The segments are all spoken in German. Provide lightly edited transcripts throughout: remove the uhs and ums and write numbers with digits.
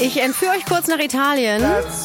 Ich entführe euch kurz nach Italien.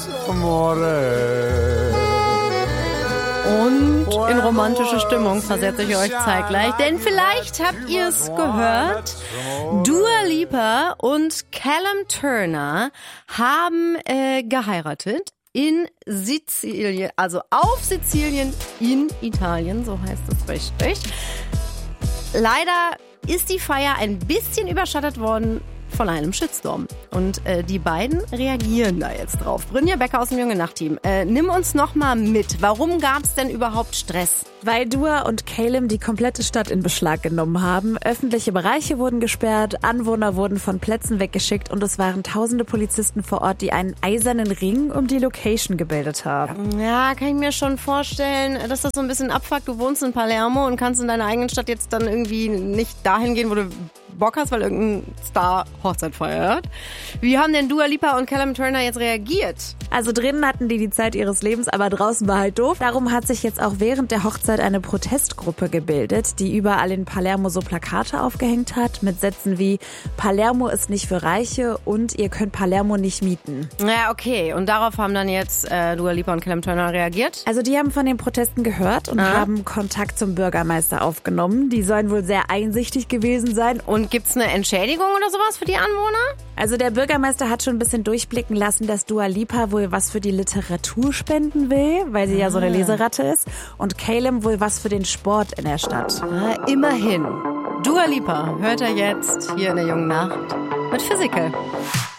Und in romantische Stimmung versetze ich euch zeitgleich. Denn vielleicht habt ihr es gehört. Dua Lipa und Callum Turner haben geheiratet. In Sizilien, also auf Sizilien in Italien, so heißt es richtig. Leider ist die Feier ein bisschen überschattet worden von einem Shitstorm. Und die beiden reagieren da jetzt drauf. Brynja Becker aus dem Junge Nacht-Team, nimm uns noch mal mit. Warum gab es denn überhaupt Stress? Weil Dua und Callum die komplette Stadt in Beschlag genommen haben. Öffentliche Bereiche wurden gesperrt, Anwohner wurden von Plätzen weggeschickt und es waren tausende Polizisten vor Ort, die einen eisernen Ring um die Location gebildet haben. Ja, kann ich mir schon vorstellen, dass das so ein bisschen abfuckt. Du wohnst in Palermo und kannst in deiner eigenen Stadt jetzt dann irgendwie nicht dahin gehen, wo du Bock hast, weil irgendein Star Hochzeit feiert. Wie haben denn Dua Lipa und Callum Turner jetzt reagiert? Also drinnen hatten die Zeit ihres Lebens, aber draußen war halt doof. Darum hat sich jetzt auch während der Hochzeit eine Protestgruppe gebildet, die überall in Palermo so Plakate aufgehängt hat mit Sätzen wie Palermo ist nicht für Reiche und ihr könnt Palermo nicht mieten. Ja, okay. Und darauf haben dann jetzt Dua Lipa und Callum Turner reagiert? Also die haben von den Protesten gehört und haben Kontakt zum Bürgermeister aufgenommen. Die sollen wohl sehr einsichtig gewesen sein. Und gibt's eine Entschädigung oder sowas für die Anwohner? Also der Bürgermeister hat schon ein bisschen durchblicken lassen, dass Dua Lipa wohl was für die Literatur spenden will, weil sie ja so eine Leseratte ist. Und Callum wohl was für den Sport in der Stadt. Immerhin. Dua Lipa hört er jetzt hier in der Jungen Nacht mit Physical.